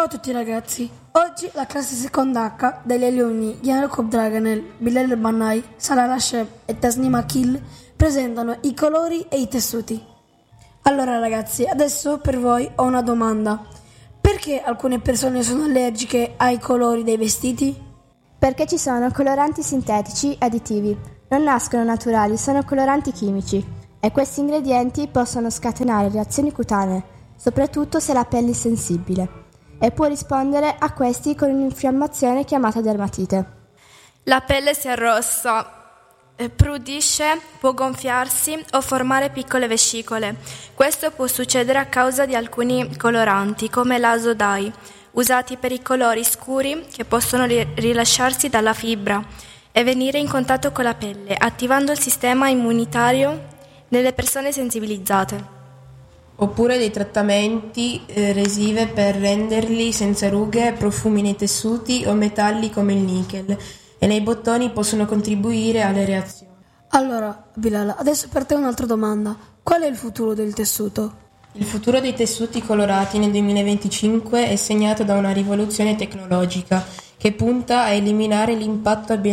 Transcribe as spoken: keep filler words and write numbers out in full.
Ciao a tutti ragazzi, oggi la classe seconda H degli alunni Jacob Draganel, Bilal Bannai, Salah Rasheb e Tasnim Akil presentano i colori e i tessuti. Allora ragazzi, adesso per voi ho una domanda. Perché alcune persone sono allergiche ai colori dei vestiti? Perché ci sono coloranti sintetici e additivi. Non nascono naturali, sono coloranti chimici e questi ingredienti possono scatenare reazioni cutanee, soprattutto se la pelle è sensibile, e può rispondere a questi con un'infiammazione chiamata dermatite. La pelle si arrossa, prudisce, può gonfiarsi o formare piccole vescicole. Questo può succedere a causa di alcuni coloranti, come l'azo dye, usati per i colori scuri che possono rilasciarsi dalla fibra e venire in contatto con la pelle, attivando il sistema immunitario nelle persone sensibilizzate. Oppure dei trattamenti eh, resive per renderli senza rughe, profumi nei tessuti o metalli come il nickel e nei bottoni possono contribuire alle reazioni. Allora, Bilal, adesso per te un'altra domanda. Qual è il futuro del tessuto? Il futuro dei tessuti colorati nel duemilaventicinque è segnato da una rivoluzione tecnologica che punta a eliminare l'impatto ambientale